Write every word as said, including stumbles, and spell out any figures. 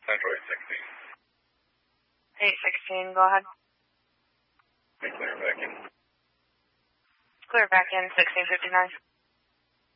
Central eight sixteen. eight sixteen, go ahead. Clear back in. Clear back in, sixteen fifty-nine.